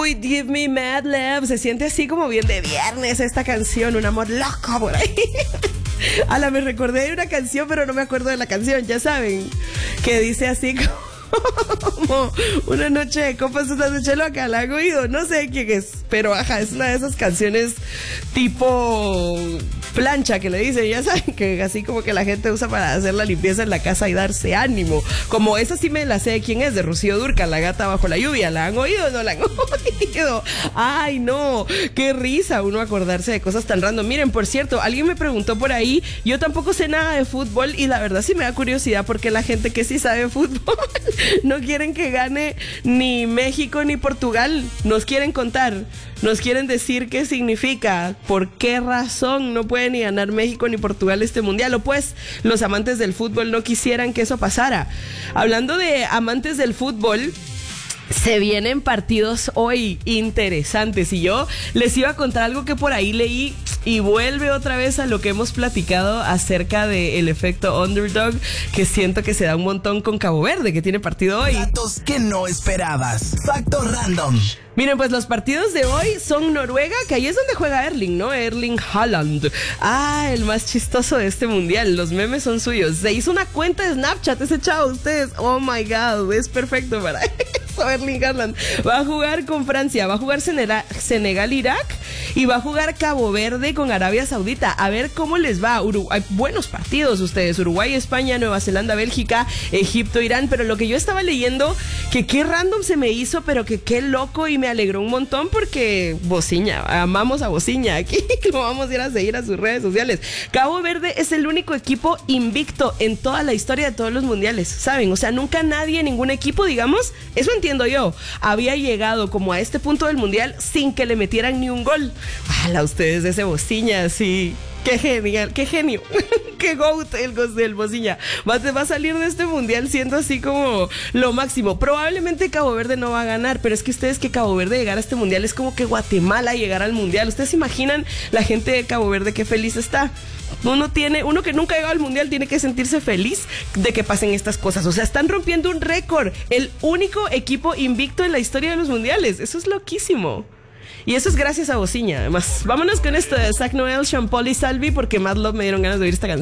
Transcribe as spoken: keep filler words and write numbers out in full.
it, give me mad love. Se siente así como bien de viernes esta canción, un amor loco por ahí. Ala, me recordé de una canción, pero no me acuerdo de la canción, ya saben, que dice así como una noche de copas, una noche loca, la han oído, no sé quién es, pero ajá, es una de esas canciones tipo plancha que le dicen, ya saben, que así como que la gente usa para hacer la limpieza en la casa y darse ánimo, como esa sí me la sé de quién es, de Rocío Dúrcal, La gata bajo la lluvia. ¿La han oído o no la han oído? Ay, no, qué risa uno acordarse de cosas tan random. Miren, por cierto, alguien me preguntó por ahí, yo tampoco sé nada de fútbol y la verdad sí me da curiosidad porque la gente que sí sabe de fútbol no quieren que gane ni México ni Portugal, nos quieren contar, nos quieren decir qué significa, por qué razón no puede ni ganar México ni Portugal este mundial, o pues los amantes del fútbol no quisieran que eso pasara. Hablando de amantes del fútbol, se vienen partidos hoy interesantes y yo les iba a contar algo que por ahí leí y vuelve otra vez a lo que hemos platicado acerca del efecto underdog, que siento que se da un montón con Cabo Verde, que tiene partido hoy. Datos que no esperabas. Facto random. Miren, pues los partidos de hoy son Noruega, que ahí es donde juega Erling, ¿no? Erling Haaland. Ah, el más chistoso de este mundial. Los memes son suyos. Se hizo una cuenta de Snapchat ese chavo, ustedes. Oh my God, es perfecto para eso. Erling Haaland va a jugar con Francia, va a jugar Senegal-Irak y va a jugar Cabo Verde con Arabia Saudita. A ver cómo les va. Uruguay, buenos partidos ustedes. Uruguay, España, Nueva Zelanda, Bélgica, Egipto, Irán. Pero lo que yo estaba leyendo, que qué random se me hizo, pero que qué loco, y me alegró un montón porque Bociña, amamos a Bociña aquí, lo vamos a ir a seguir a sus redes sociales. Cabo Verde es el único equipo invicto en toda la historia de todos los mundiales, ¿saben? O sea, nunca nadie, ningún equipo, digamos, eso entiendo yo, había llegado como a este punto del mundial sin que le metieran ni un gol. ¡Hala, ustedes ese Bociña, sí! ¡Qué genial! ¡Qué genio! ¡Qué goat el del Bociña! Va, va a salir de este mundial siendo así como lo máximo. Probablemente Cabo Verde no va a ganar, pero es que ustedes que Cabo Verde llegar a este mundial es como que Guatemala llegar al mundial. ¿Ustedes se imaginan la gente de Cabo Verde qué feliz está? Uno tiene, uno que nunca ha llegado al mundial tiene que sentirse feliz de que pasen estas cosas. O sea, están rompiendo un récord. El único equipo invicto en la historia de los mundiales. Eso es loquísimo. Y eso es gracias a Bociña, además. Vámonos con esto de Zach Noel, Sean Paul y Salvi, porque Mad Love me dieron ganas de oír esta canción.